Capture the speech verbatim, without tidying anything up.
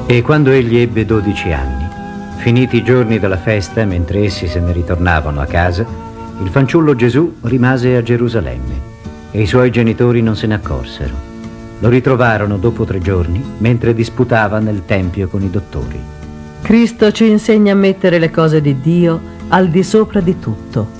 E quando egli ebbe dodici anni, finiti i giorni della festa, mentre essi se ne ritornavano a casa, il fanciullo Gesù rimase a Gerusalemme e i suoi genitori non se ne accorsero. Lo ritrovarono dopo tre giorni mentre disputava nel tempio con i dottori. Cristo ci insegna a mettere le cose di Dio al di sopra di tutto.